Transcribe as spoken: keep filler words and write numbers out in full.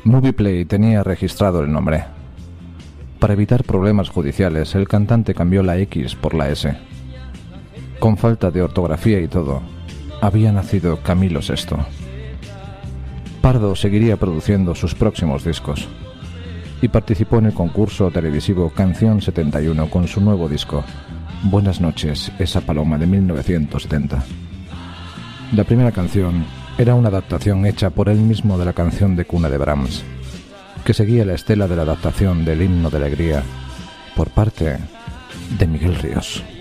Movieplay tenía registrado el nombre. Para evitar problemas judiciales, el cantante cambió la X por la S. Con falta de ortografía y todo, había nacido Camilo sexto. Pardo seguiría produciendo sus próximos discos y participó en el concurso televisivo Canción setenta y uno con su nuevo disco, Buenas noches, esa paloma, de mil novecientos setenta. La primera canción era una adaptación hecha por él mismo de la canción de cuna de Brahms, que seguía la estela de la adaptación del Himno de Alegría por parte de Miguel Ríos.